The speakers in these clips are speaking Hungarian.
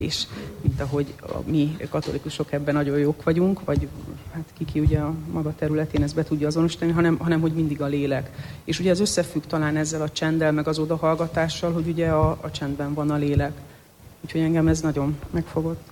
és mint ahogy mi katolikusok ebben nagyon jók vagyunk, vagy hát ki ugye a maga területén ezt be tudja azonosítani, hanem hogy mindig a lélek. És ugye ez összefügg talán ezzel a csenddel, meg az odahallgatással, hogy ugye a csendben van a lélek. Úgyhogy engem ez nagyon megfogott.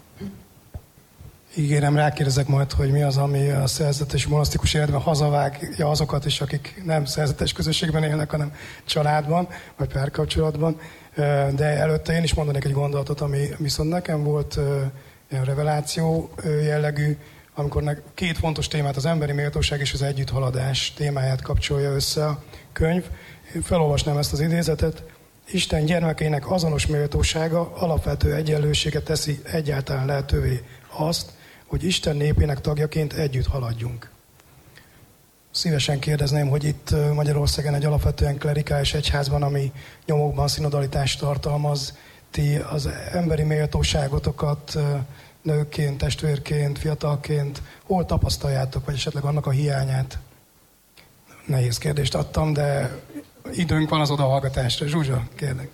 Ígérem, rákérdezek majd, hogy mi az, ami a szerzetes monasztikus életben hazavágja azokat is, akik nem szerzetes közösségben élnek, hanem családban, vagy párkapcsolatban. De előtte én is mondanék egy gondolatot, ami viszont nekem volt ilyen reveláció jellegű, amikor két fontos témát, az emberi méltóság és az együtthaladás témáját kapcsolja össze a könyv. Én felolvasnám ezt az idézetet. Isten gyermekeinek azonos méltósága alapvető egyenlőséget teszi egyáltalán lehetővé azt, hogy Isten népének tagjaként együtt haladjunk. Szívesen kérdezném, hogy itt Magyarországon egy alapvetően klerikális egyházban, ami nyomokban szinodalitást tartalmaz, ti az emberi méltóságotokat nőként, testvérként, fiatalként hol tapasztaljátok, vagy esetleg annak a hiányát? Nehéz kérdést adtam, de időnk van az odahallgatásra. Zsuzsa, kérlek.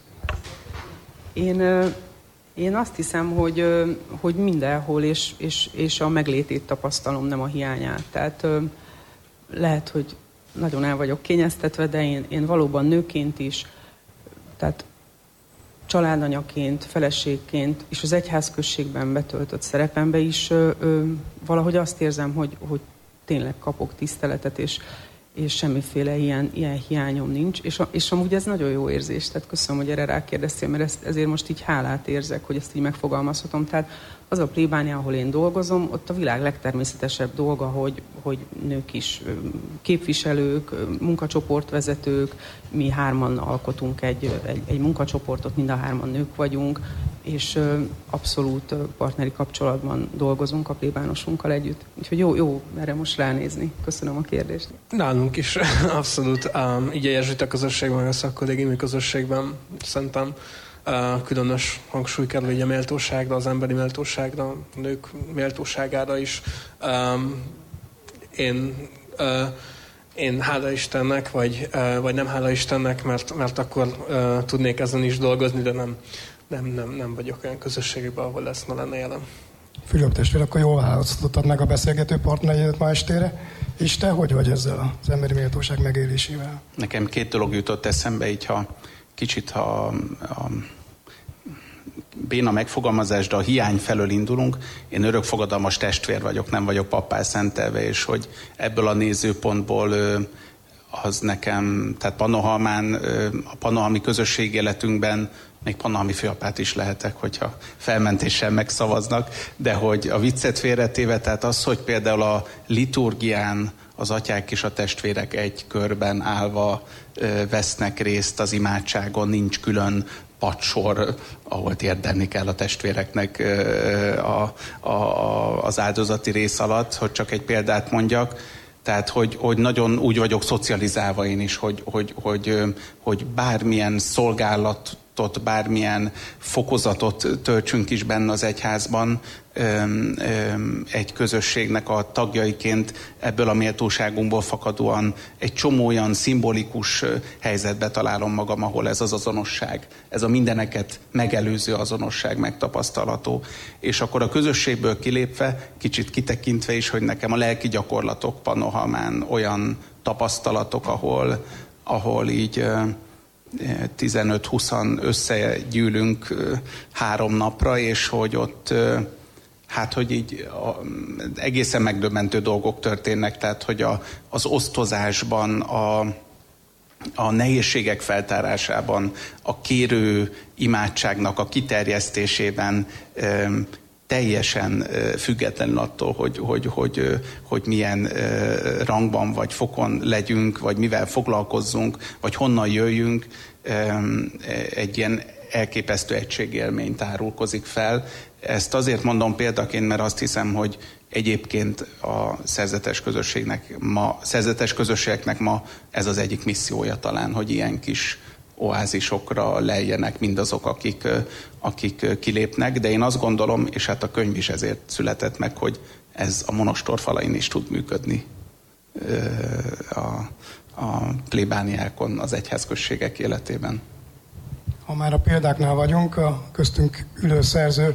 Én azt hiszem, hogy mindenhol, és a meglétét tapasztalom, nem a hiányát. Tehát lehet, hogy nagyon el vagyok kényeztetve, de én valóban nőként is, tehát családanyaként, feleségként, és az egyházközségben betöltött szerepembe is valahogy azt érzem, hogy tényleg kapok tiszteletet, és semmiféle ilyen hiányom nincs, és amúgy ez nagyon jó érzés, tehát köszönöm, hogy erre rákérdeztél, mert ezért most így hálát érzek, hogy ezt így megfogalmazhatom. Tehát az a plébánia, ahol én dolgozom, ott a világ legtermészetesebb dolga, hogy nők is képviselők, munkacsoportvezetők, mi hárman alkotunk egy munkacsoportot, mind a hárman nők vagyunk, és abszolút partneri kapcsolatban dolgozunk a plébánosunkkal együtt. Úgyhogy jó erre most ránézni. Köszönöm a kérdést. Nálunk is abszolút így a jezsuita közösségben, meg a szakkollégiumi közösségben szerintem különös hangsúly kell, hogy a méltóságra, az emberi méltóságra, a nők méltóságára is. Én hála Istennek, vagy nem hála Istennek, mert akkor tudnék ezen is dolgozni, de nem vagyok olyan közösségekben, ahol ezt ne lenne jelen. Fülöp testvér, akkor jól választottad meg a beszélgető partneredet ma estére. És te hogy vagy ezzel az emberi méltóság megélésével? Nekem két dolog jutott eszembe, így ha béna megfogalmazás, de a hiány felől indulunk. Én örökfogadalmas testvér vagyok, nem vagyok pappá szentelve, és hogy ebből a nézőpontból az nekem, tehát Pannonhalmán, a pannonhalmi közösség életünkben még pannonhalmi főapát is lehetek, hogyha felmentéssel megszavaznak, de hogy a viccet félretéve, tehát az, hogy például a liturgián az atyák és a testvérek egy körben állva vesznek részt az imádságon, nincs külön padsor, ahol térdelni kell a testvéreknek az áldozati rész alatt, hogy csak egy példát mondjak. Tehát, hogy nagyon úgy vagyok szocializálva én is, hogy bármilyen szolgálatot, bármilyen fokozatot töltsünk is benne az egyházban, egy közösségnek a tagjaiként ebből a méltóságunkból fakadóan egy csomó olyan szimbolikus helyzetbe találom magam, ahol ez az azonosság, ez a mindeneket megelőző azonosság megtapasztalható. És akkor a közösségből kilépve, kicsit kitekintve is, hogy nekem a lelki gyakorlatok Pannonhalmán olyan tapasztalatok, ahol így 15-20 összegyűlünk 3 napra, és hogy ott hogy így egészen megdöbbentő dolgok történnek, tehát hogy az osztozásban, a nehézségek feltárásában, a kérő imádságnak a kiterjesztésében teljesen függetlenül attól, hogy milyen rangban vagy fokon legyünk, vagy mivel foglalkozzunk, vagy honnan jöjjünk, egy ilyen elképesztő egységélmény tárulkozik fel. Ezt azért mondom példaként, mert azt hiszem, hogy egyébként a szerzetes közösségeknek ma ez az egyik missziója talán, hogy ilyen kis oázisokra lejjenek mindazok, akik kilépnek, de én azt gondolom, és hát a könyv is ezért született meg, hogy ez a monostor falain is tud működni a plébániákon, az egyházközségek életében. Ha már a példáknál vagyunk, a köztünk ülő szerző